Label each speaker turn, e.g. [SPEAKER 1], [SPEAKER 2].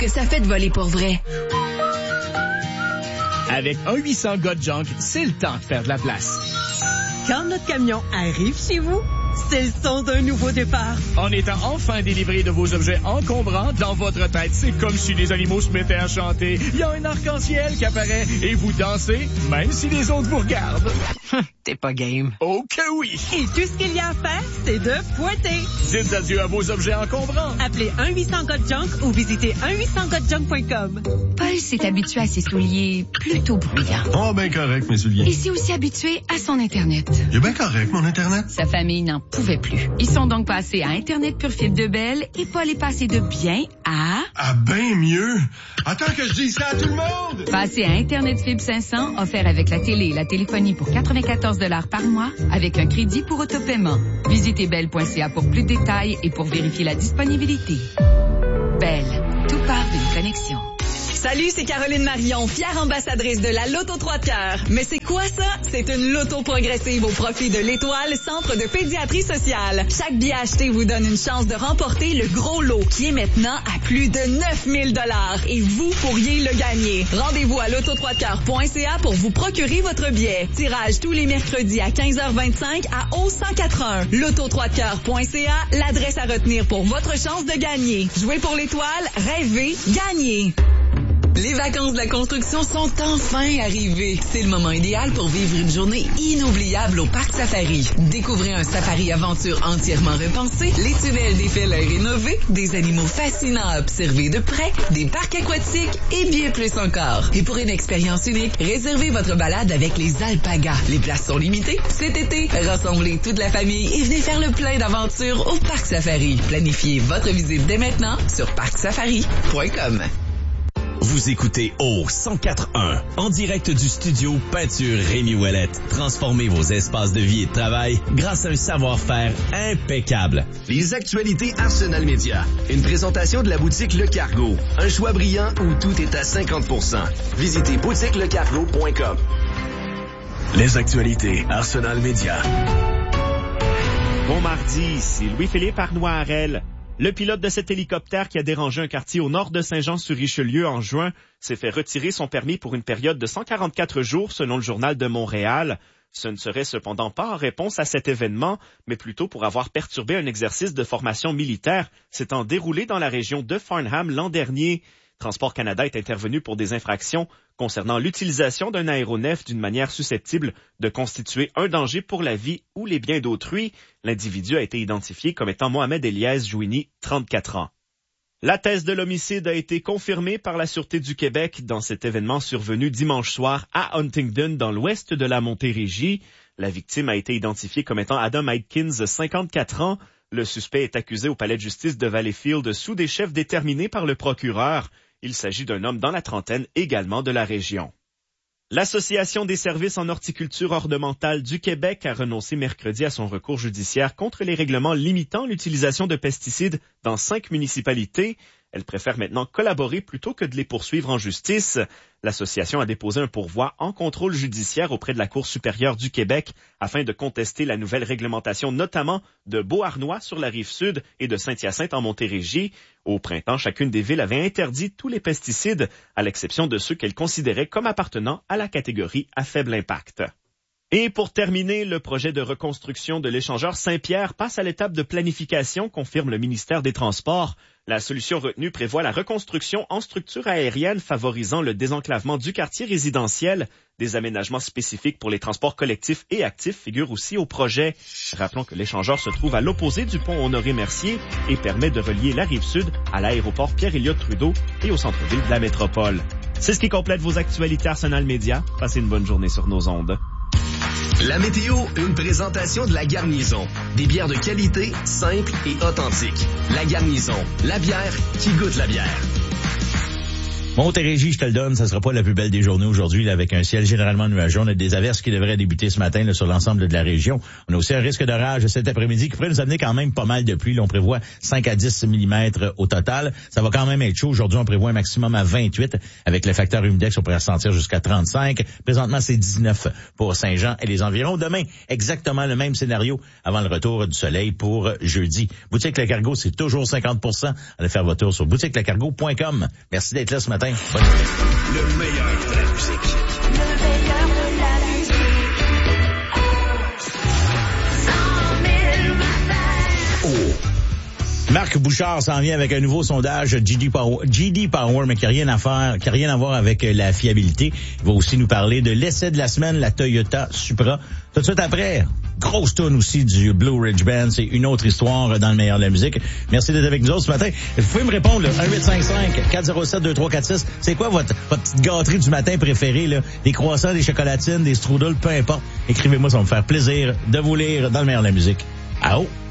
[SPEAKER 1] que ça fait de voler pour vrai.
[SPEAKER 2] Avec 1-800 gars de junk, c'est le temps de faire de la place.
[SPEAKER 3] Quand notre camion arrive chez vous, c'est le son d'un nouveau départ.
[SPEAKER 2] En étant enfin délivré de vos objets encombrants, dans votre tête, c'est comme si les animaux se mettaient à chanter. Il y a un arc-en-ciel qui apparaît et vous dansez, même si les autres vous regardent.
[SPEAKER 3] T'es pas game.
[SPEAKER 2] Oh que oui!
[SPEAKER 3] Et tout ce qu'il y a à faire, c'est de pointer.
[SPEAKER 2] Dites adieu à vos objets encombrants.
[SPEAKER 3] Appelez 1-800-GOT-JUNK ou visitez 1-800-GOT-JUNK.com.
[SPEAKER 1] Paul s'est habitué à ses souliers plutôt bruyants.
[SPEAKER 4] Oh, ben correct, mes souliers.
[SPEAKER 1] Il s'est aussi habitué à son Internet.
[SPEAKER 4] Il est bien correct, mon Internet.
[SPEAKER 1] Sa famille n'en pouvait plus. Ils sont donc passés à Internet pure fibre de Bell et Paul est passé de bien à...
[SPEAKER 4] Ah, ben mieux. Attends que je dise ça à tout le monde.
[SPEAKER 1] Passé à Internet fibre 500, offert avec la télé et la téléphonie pour 94 $ par mois, avec un crédit pour autopaiement. Visitez bell.ca pour plus de détails et pour vérifier la disponibilité. Bell, tout part d'une connexion.
[SPEAKER 5] Salut, c'est Caroline Marion, fière ambassadrice de la Loto 3 de cœur. Mais c'est quoi ça? C'est une loto progressive au profit de l'Étoile, Centre de pédiatrie sociale. Chaque billet acheté vous donne une chance de remporter le gros lot, qui est maintenant à plus de 9 000 $. Et vous pourriez le gagner. Rendez-vous à loto3decoeur.ca pour vous procurer votre billet. Tirage tous les mercredis à 15h25 à O181. Loto3decoeur.ca, l'adresse à retenir pour votre chance de gagner. Jouez pour l'Étoile, rêvez, gagnez. Les vacances de la construction sont enfin arrivées. C'est le moment idéal pour vivre une journée inoubliable au Parc Safari. Découvrez un safari aventure entièrement repensé, les tunnels des félins rénovés, des animaux fascinants à observer de près, des parcs aquatiques et bien plus encore. Et pour une expérience unique, réservez votre balade avec les alpagas. Les places sont limitées. Cet été, rassemblez toute la famille et venez faire le plein d'aventures au Parc Safari. Planifiez votre visite dès maintenant sur parcsafari.com.
[SPEAKER 6] Vous écoutez au 104.1 en direct du studio Peinture Rémi Ouellette. Transformez vos espaces de vie et de travail grâce à un savoir-faire impeccable.
[SPEAKER 7] Les actualités Arsenal Média. Une présentation de la boutique Le Cargo. Un choix brillant où tout est à 50%. Visitez boutiquelecargo.com.
[SPEAKER 8] Les actualités Arsenal Média.
[SPEAKER 9] Bon mardi, c'est Louis-Philippe Arnois-Harel. Le pilote de cet hélicoptère qui a dérangé un quartier au nord de Saint-Jean-sur-Richelieu en juin s'est fait retirer son permis pour une période de 144 jours selon le Journal de Montréal. Ce ne serait cependant pas en réponse à cet événement, mais plutôt pour avoir perturbé un exercice de formation militaire s'étant déroulé dans la région de Farnham l'an dernier. Transport Canada est intervenu pour des infractions concernant l'utilisation d'un aéronef d'une manière susceptible de constituer un danger pour la vie ou les biens d'autrui. L'individu a été identifié comme étant Mohamed Elias Jouini, 34 ans. La thèse de l'homicide a été confirmée par la Sûreté du Québec dans cet événement survenu dimanche soir à Huntingdon, dans l'ouest de la Montérégie. La victime a été identifiée comme étant Adam Atkins, 54 ans. Le suspect est accusé au palais de justice de Valleyfield sous des chefs déterminés par le procureur. Il s'agit d'un homme dans la trentaine, également de la région. L'Association des services en horticulture ornementale du Québec a renoncé mercredi à son recours judiciaire contre les règlements limitant l'utilisation de pesticides dans 5 municipalités. Elle préfère maintenant collaborer plutôt que de les poursuivre en justice. L'association a déposé un pourvoi en contrôle judiciaire auprès de la Cour supérieure du Québec afin de contester la nouvelle réglementation, notamment de Beauharnois sur la Rive-Sud et de Saint-Hyacinthe en Montérégie. Au printemps, chacune des villes avait interdit tous les pesticides, à l'exception de ceux qu'elle considérait comme appartenant à la catégorie à faible impact. Et pour terminer, le projet de reconstruction de l'échangeur Saint-Pierre passe à l'étape de planification, confirme le ministère des Transports. La solution retenue prévoit la reconstruction en structure aérienne favorisant le désenclavement du quartier résidentiel. Des aménagements spécifiques pour les transports collectifs et actifs figurent aussi au projet. Rappelons que l'échangeur se trouve à l'opposé du pont Honoré-Mercier et permet de relier la Rive-Sud à l'aéroport Pierre-Éliott-Trudeau et au centre-ville de la métropole. C'est ce qui complète vos actualités Arsenal Média. Passez une bonne journée sur nos ondes.
[SPEAKER 7] La météo, une présentation de La Garnison. Des bières de qualité, simples et authentiques. La Garnison, la bière qui goûte la bière.
[SPEAKER 10] Montérégie, je te le donne, ça sera pas la plus belle des journées aujourd'hui, là, avec un ciel généralement nuageux. On a des averses qui devraient débuter ce matin là, sur l'ensemble de la région. On a aussi un risque d'orage cet après-midi qui pourrait nous amener quand même pas mal de pluie. Là, on prévoit 5 à 10 mm au total. Ça va quand même être chaud. Aujourd'hui, on prévoit un maximum à 28. Avec le facteur humidex, on pourrait ressentir jusqu'à 35. Présentement, c'est 19 pour Saint-Jean et les environs. Demain, exactement le même scénario avant le retour du soleil pour jeudi. Boutique Le Cargo, c'est toujours 50%. Allez faire votre tour sur boutiquelecargo.com. Merci d'être là ce matin. Bonne journée.
[SPEAKER 8] Le meilleur de la musique.
[SPEAKER 11] Le meilleur de la musique. 100 000 matins.
[SPEAKER 10] Marc Bouchard s'en vient avec un nouveau sondage GD Power, mais qui n'a rien à voir avec la fiabilité. Il va aussi nous parler de l'essai de la semaine, la Toyota Supra. Tout de suite après, grosse toune aussi du Blue Ridge Band. C'est une autre histoire dans le meilleur de la musique. Merci d'être avec nous autres ce matin. Vous pouvez me répondre, 1-855-407-2346. C'est quoi votre petite gâterie du matin préférée, là? Des croissants, des chocolatines, des strudels, peu importe. Écrivez-moi, ça va me faire plaisir de vous lire dans le meilleur de la musique. Ah oh!